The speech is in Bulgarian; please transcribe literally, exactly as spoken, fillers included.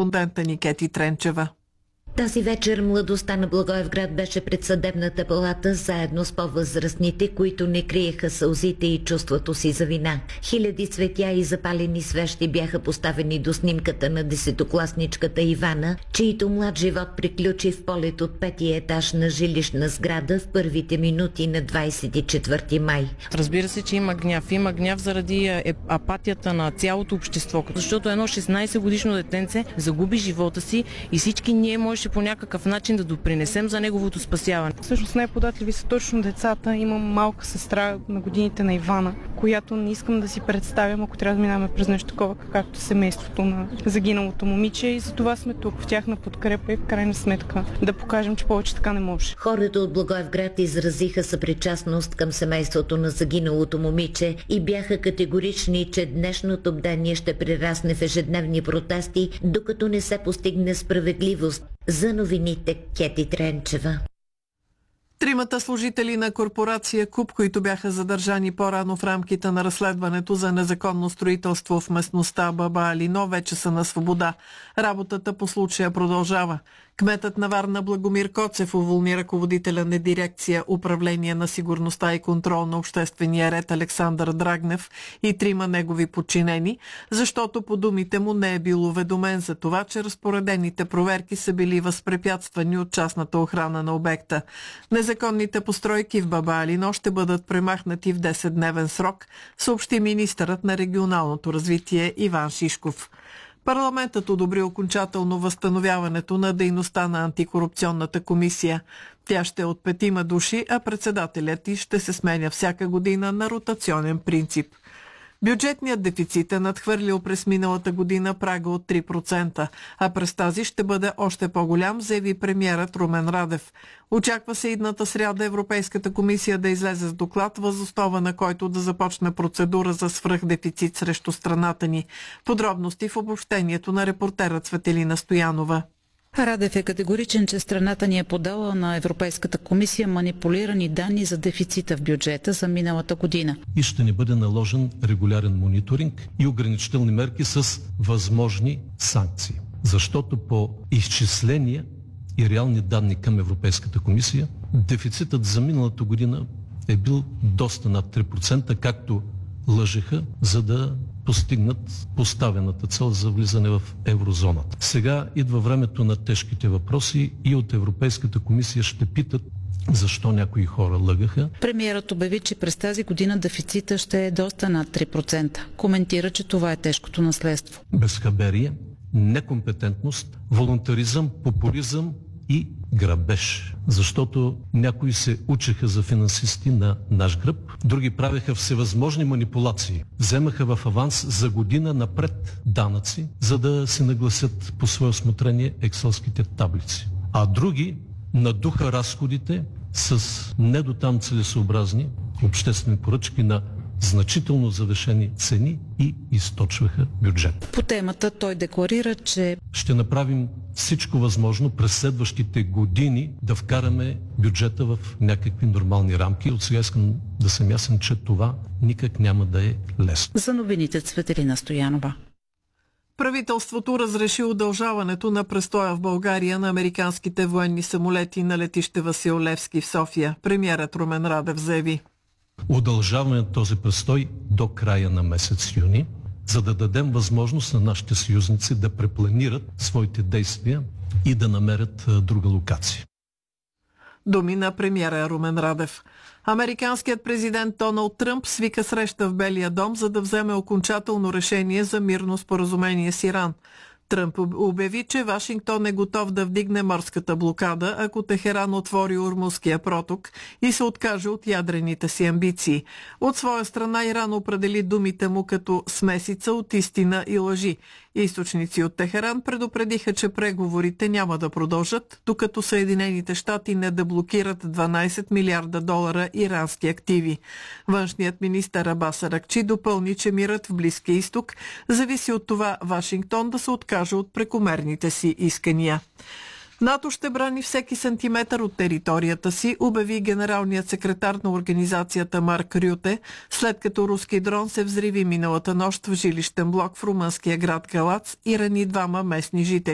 кореспондента ни Кети Тренчева. Тази вечер младостта на Благоевград беше пред съдебната палата заедно с по-възрастните, които не криеха сълзите и чувството си за вина. Хиляди цветя и запалени свещи бяха поставени до снимката на десетокласничката Ивана, чието млад живот приключи в полет от петия етаж на жилищна сграда в първите минути на двадесет и четвърти май. Разбира се, че има гняв. Има гняв заради апатията на цялото общество, защото едно шестнадесет годишно детенце загуби живота си и всички ние може по някакъв начин да допринесем за неговото спасяване. Всъщност най-податливи са точно децата. Имам малка сестра на годините на Ивана, която не искам да си представям, ако трябва да минаваме през нещо такова, както семейството на загиналото момиче, и за това сме тук в тяхна подкрепа и в крайна сметка да покажем, че повече така не може. Хората от Благоевград изразиха съпричастност към семейството на загиналото момиче и бяха категорични, че днешното бдение ще прерасне в ежедневни протести, докато не се постигне справедливост. За новините Кети Тренчева. Тримата служители на корпорация КУП, които бяха задържани по-рано в рамките на разследването за незаконно строителство в местността Баба Алино, вече са на свобода. Работата по случая продължава. Кметът на Варна Благомир Коцев уволни ръководителя на дирекция Управление на сигурността и контрол на обществения ред Александър Драгнев и трима негови подчинени, защото по думите му не е бил уведомен за това, че разпоредените проверки са били възпрепятствани от частната охрана на обекта. Незаконните постройки в Баба Алино ще бъдат премахнати в десетдневен срок, съобщи министърът на регионалното развитие Иван Шишков. Парламентът одобри окончателно възстановяването на дейността на антикорупционната комисия. Тя ще е от петима души, а председателят й ще се сменя всяка година на ротационен принцип. Бюджетният дефицит е надхвърлил през миналата година прага от три процента, а през тази ще бъде още по-голям, заяви премиерът Румен Радев. Очаква се идната сряда Европейската комисия да излезе с доклад, въз основа на който да започне процедура за свръхдефицит срещу страната ни. Подробности в обобщението на репортера Цветелина Стоянова. Радев е категоричен, че страната ни е подала на Европейската комисия манипулирани данни за дефицита в бюджета за миналата година. И ще ни бъде наложен регулярен мониторинг и ограничителни мерки с възможни санкции. Защото по изчисления и реални данни към Европейската комисия, дефицитът за миналата година е бил доста над три процента, както лъжеха, за да постигнат поставената цел за влизане в еврозоната. Сега идва времето на тежките въпроси и от Европейската комисия ще питат защо някои хора лъгаха. Премиерът обяви, че през тази година дефицита ще е доста над три процента. Коментира, че това е тежкото наследство. Безхаберие, некомпетентност, волунтаризъм, популизъм и грабеж. Защото някои се учеха за финансисти на наш гръб, други правеха всевъзможни манипулации. Вземаха в аванс за година напред данъци, за да се нагласят по свое усмотрение екселските таблици. А други надуха разходите с недотам целесообразни обществени поръчки на значително завишени цени и източваха бюджет. По темата той декларира, че ще направим всичко възможно през следващите години да вкараме бюджета в някакви нормални рамки. От сега искам да съм ясен, че това никак няма да е лесно. За новините Цветелина Стоянова. Правителството разреши удължаването на престоя в България на американските военни самолети на летище Васил Левски в София. Премиерът Румен Радев заяви: удължаваме този престой до края на месец юни, за да дадем възможност на нашите съюзници да препланират своите действия и да намерят друга локация. Думи на премиера Румен Радев. Американският президент Доналд Тръмп свика среща в Белия дом, за да вземе окончателно решение за мирно споразумение с Иран. Тръмп обяви, че Вашингтон е готов да вдигне морската блокада, ако Техеран отвори Ормузския проток и се откаже от ядрените си амбиции. От своя страна Иран определи думите му като смесица от истина и лъжи. Източници от Техеран предупредиха, че преговорите няма да продължат, докато Съединените щати не деблокират дванадесет милиарда долара ирански активи. Външният министър Абас Аракчи допълни, че мирът в Близкия изток зависи от това Вашингтон да се откаже от прекомерните си искания. НАТО ще брани всеки сантиметър от територията си, обяви генералният секретар на организацията Марк Рюте, след като руски дрон се взриви миналата нощ в жилищен блок в румънския град Галац и рани двама местни жители.